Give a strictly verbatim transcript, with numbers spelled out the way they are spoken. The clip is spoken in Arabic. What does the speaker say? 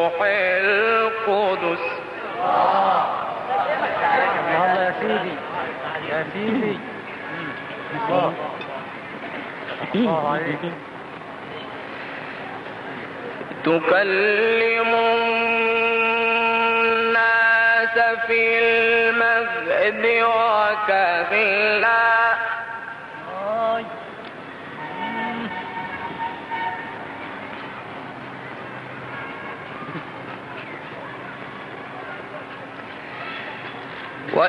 القدس. يلا يا سيدي يا سيدي. الله الله عليك. تكلم الناس في المهد وكهلا